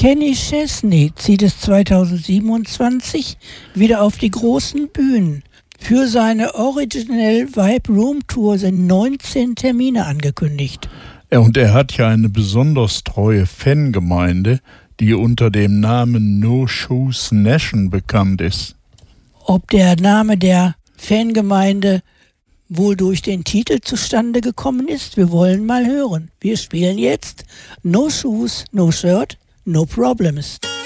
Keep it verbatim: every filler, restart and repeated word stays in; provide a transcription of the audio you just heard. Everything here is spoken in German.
Kenny Chesney zieht es zweitausendsiebenundzwanzig wieder auf die großen Bühnen. Für seine Original Vibe Room Tour sind neunzehn Termine angekündigt. Ja, und er hat ja eine besonders treue Fangemeinde, die unter dem Namen No Shoes Nation bekannt ist. Ob der Name der Fangemeinde wohl durch den Titel zustande gekommen ist, wir wollen mal hören. Wir spielen jetzt No Shoes, No Shirt, No Problems.